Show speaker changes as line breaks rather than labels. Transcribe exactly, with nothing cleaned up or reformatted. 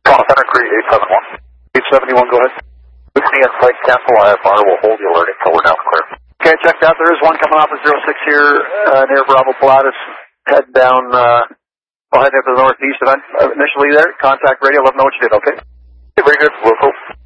Toronto Center, Cree eight seven one.
eight seven one, go ahead.
Whitney and Flight Cancel, I F R will hold the alert until we're down clear.
Okay, check that. There is one coming off of zero six here uh, near Bravo Pilatus. Head down, uh, well, heading up to the northeast. Event, uh, initially there, contact radio, let them know what you did, okay?
Okay, very good. We'll go.